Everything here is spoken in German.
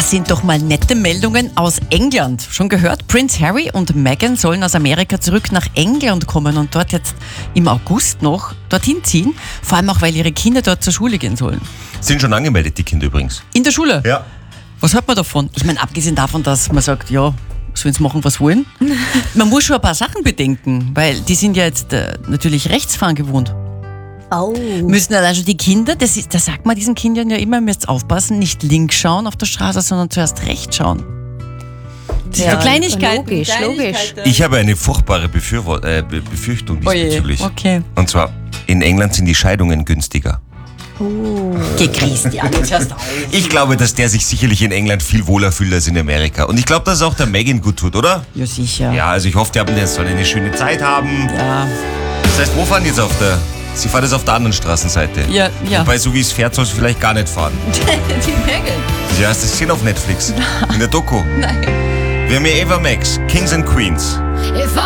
Das sind doch mal nette Meldungen aus England. Schon gehört? Prince Harry und Meghan sollen aus Amerika zurück nach England kommen und dort jetzt im August noch dorthin ziehen. Vor allem auch, weil ihre Kinder dort zur Schule gehen sollen. Sind schon angemeldet, die Kinder übrigens. In der Schule? Ja. Was hat man davon? Ich meine, abgesehen davon, dass man sagt, ja, sollen sie machen, was wollen. Man muss schon ein paar Sachen bedenken, weil die sind ja jetzt natürlich Rechtsfahren gewohnt. Oh. Müssen allein schon die Kinder, da sagt man diesen Kindern ja immer, ihr müsst aufpassen, nicht links schauen auf der Straße, sondern zuerst rechts schauen. Das sind so Kleinigkeiten. Logisch. Ich habe eine furchtbare Befürchtung diesbezüglich. Okay. Und zwar, in England sind die Scheidungen günstiger. Geh Christian, jetzt hörst du auf. Ich glaube, dass der sich sicherlich in England viel wohler fühlt als in Amerika. Und ich glaube, dass es auch der Meghan gut tut, oder? Ja, sicher. Ja, also ich hoffe, die sollen eine schöne Zeit haben. Ja. Das heißt, wo fahren die jetzt Sie fahren jetzt auf der anderen Straßenseite. Ja. Wobei, so wie es fährt, soll es vielleicht gar nicht fahren. Die Meghan. Ja, hast du das gesehen auf Netflix? In der Doku. Nein. Wir haben ja Eva Max, Kings and Queens. If